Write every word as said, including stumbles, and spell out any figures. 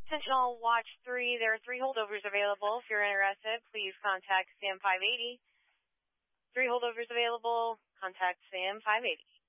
Sentinel Watch three, there are three holdovers available. If you're interested, please contact SAM five eighty. Three holdovers available, contact SAM five eighty.